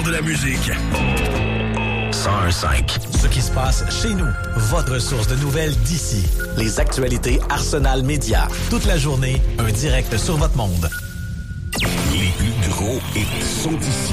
de la musique. 101.5. Ce qui se passe chez nous. Votre source de nouvelles d'ici. Les actualités Arsenal Média. Toute la journée, un direct sur votre monde. Les plus gros hits sont ici.